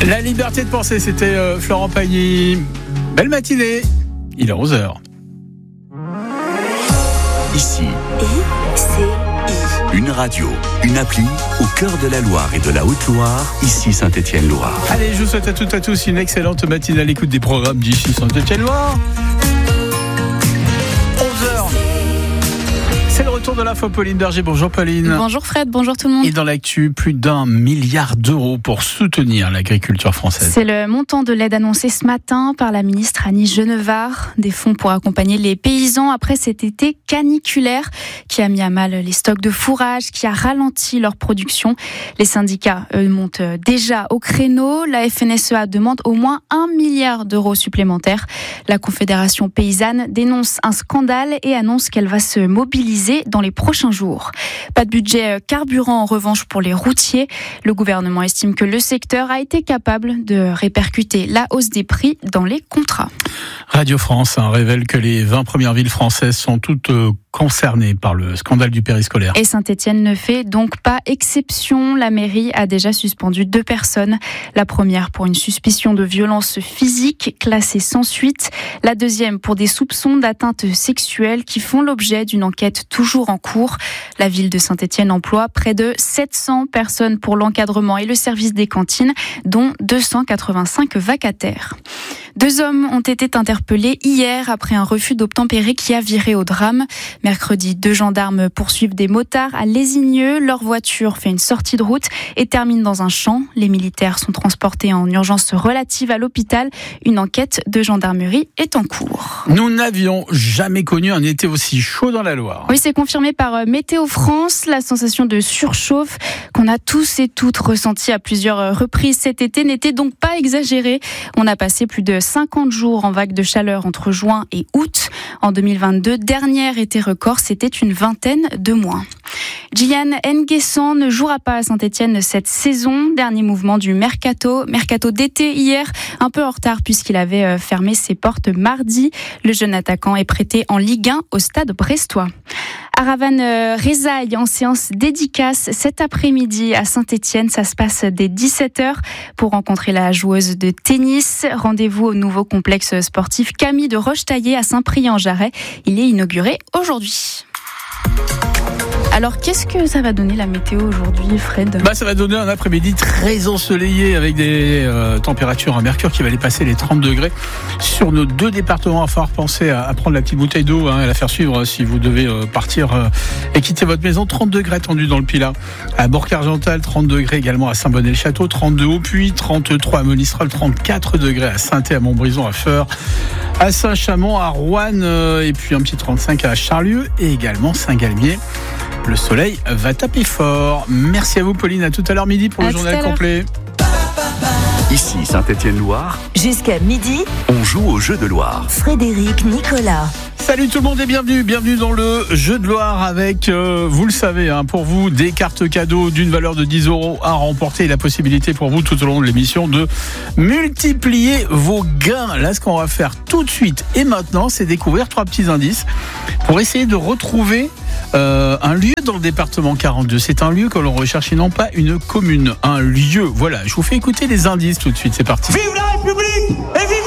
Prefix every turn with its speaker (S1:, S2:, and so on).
S1: La liberté de penser, c'était Florent Pagny. Belle matinée, il est 11h.
S2: Ici,
S3: ICI.
S2: une radio, une appli au cœur de la Loire et de la Haute-Loire, ici Saint-Étienne-Loire.
S1: Allez, je vous souhaite à toutes et à tous une excellente matinée à l'écoute des programmes d'ici Saint-Étienne-Loire. 11h. C'est le retour de l'info, Pauline Berger. Bonjour Pauline.
S4: Bonjour Fred, bonjour tout le monde.
S1: Et dans l'actu, plus d'1 milliard d'euros pour soutenir l'agriculture française.
S4: C'est le montant de l'aide annoncé ce matin par la ministre Annie Genevard. Des fonds pour accompagner les paysans après cet été caniculaire qui a mis à mal les stocks de fourrage, qui a ralenti leur production. Les syndicats, eux, montent déjà au créneau. La FNSEA demande au moins 1 milliard d'euros supplémentaires. La Confédération paysanne dénonce un scandale et annonce qu'elle va se mobiliser dans les prochains jours. Pas de budget carburant en revanche pour les routiers. Le gouvernement estime que le secteur a été capable de répercuter la hausse des prix dans les contrats.
S1: Radio France révèle que les 20 premières villes françaises sont toutes concernées par le scandale du périscolaire.
S4: Et Saint-Étienne ne fait donc pas exception. La mairie a déjà suspendu 2 personnes. La première pour une suspicion de violence physique classée sans suite. La deuxième pour des soupçons d'atteinte sexuelle qui font l'objet d'une enquête toujours en cours. La ville de Saint-Étienne emploie près de 700 personnes pour l'encadrement et le service des cantines, dont 285 vacataires. 2 hommes ont été interpellés hier après un refus d'obtempérer qui a viré au drame. Mercredi, 2 gendarmes poursuivent des motards à Lézigneux. Leur voiture fait une sortie de route et termine dans un champ. Les militaires sont transportés en urgence relative à l'hôpital. Une enquête de gendarmerie est en cours.
S1: Nous n'avions jamais connu un été aussi chaud dans la Loire.
S4: Oui, c'est confirmé par Météo France. La sensation de surchauffe qu'on a tous et toutes ressentie à plusieurs reprises cet été n'était donc pas exagérée. On a passé plus de 50 jours en vague de chaleur entre juin et août. En 2022, dernier été record, c'était une vingtaine de mois. Gylian N'Guessan ne jouera pas à Saint-Étienne cette saison. Dernier mouvement du mercato d'été hier, un peu en retard puisqu'il avait fermé ses portes mardi. Le jeune attaquant est prêté en Ligue 1 au stade brestois. Aravan Rezaï en séance dédicace cet après-midi à Saint-Étienne. Ça se passe dès 17h pour rencontrer la joueuse de tennis. Rendez-vous au nouveau complexe sportif Camille de Rochetaillé à Saint-Priest-en-Jarret. Il est inauguré aujourd'hui. Alors, qu'est-ce que ça va donner la météo aujourd'hui, Fred ?
S1: Ça va donner un après-midi très ensoleillé avec des températures à mercure qui va dépasser les 30 degrés. Sur nos 2 départements, il va falloir penser à prendre la petite bouteille d'eau et à la faire suivre si vous devez partir et quitter votre maison. 30 degrés attendus dans le Pilat. À Bourg-Argental, 30 degrés également à Saint-Bonnet-le-Château, 32 au Puy, 33 à Monistrol, 34 degrés à Saint-Thé, à Montbrison, à Feurs, à Saint-Chamond, à Roanne et puis un petit 35 à Charlieu et également Saint-Galmier. Le soleil va taper fort. Merci à vous Pauline, à tout à l'heure midi pour le journal complet.
S2: Ici Saint-Étienne-Loire,
S3: Jusqu'à midi,
S2: on joue au jeu de Loire.
S3: Frédéric Nicolas.
S1: Salut tout le monde et bienvenue dans le jeu de Loire avec, vous le savez, pour vous, des cartes cadeaux d'une valeur de 10 € à remporter et la possibilité pour vous tout au long de l'émission de multiplier vos gains. Là, ce qu'on va faire tout de suite et maintenant, c'est découvrir 3 petits indices pour essayer de retrouver un lieu dans le département 42. C'est un lieu que l'on recherche et non pas une commune. Un lieu, voilà. Je vous fais écouter les indices tout de suite, c'est parti.
S5: Vive la République et vive